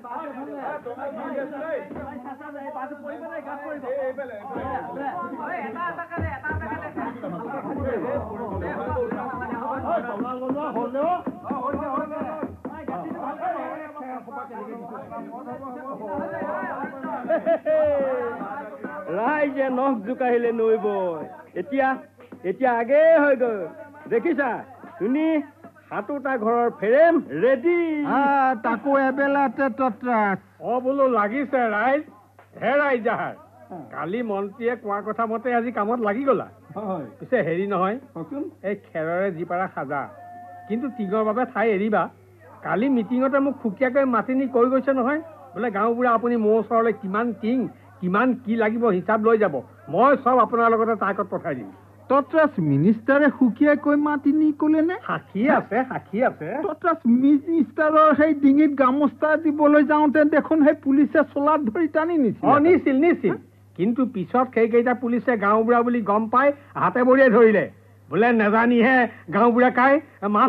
ৰাইজে নখ জোকাৰিলে নৈবই এতিয়া আগে হৈ গ'ল দেখিছা শুনি সাতোটা ঘৰৰ ফ্ৰেম ৰেডি তাকো এবেলাতে তত্ৰাস বোলো লাগিছে ৰাইজ হে ৰাইজ আহাৰ কালি মন্ত্ৰীয়ে কোৱা কথা মতে আজি কামত লাগি গলা পিছে হেৰি নহয় এই খেৰৰে যি পাৰা সাজা কিন্তু টিঙৰ বাবে ঠাই এৰিবা কালি মিটিঙতে মোক খুকীয়াকৈ মাতি নি কৈ গৈছে নহয় বোলে গাঁওবুঢ়া আপুনি মোৰ ওচৰলৈ কিমান টিং কিমান কি লাগিব হিচাপ লৈ যাব মই চব আপোনাৰ লগতে তাকত পঠাই দিম তত্ৰাস মিনিষ্টাৰে সুকীয়াকৈ মাতি নি ক'লে নে সাক্ষী আছে তত্ৰাস মিনিষ্টাৰৰ সেই ডিঙিত গামোচা দিবলৈ যাওঁতে দেখোন সেই পুলিচে চোলাত ধৰি টানি নিছিল কিন্তু পিছত সেইকেইটা পুলিচে গাঁওবুঢ়া বুলি গম পাই হাতে ভৰিয়ে ধৰিলে বোলে নেজানিহে গাঁওবুঢ়া কাই মাছ